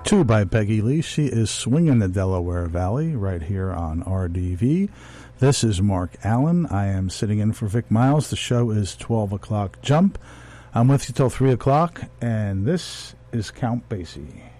2 by Peggy Lee. She is swinging the Delaware Valley right here on RDV. This is Mark Allen. I am sitting in for Vic Miles. The show is 12 o'clock jump. I'm with you till 3 o'clock, and this is Count Basie.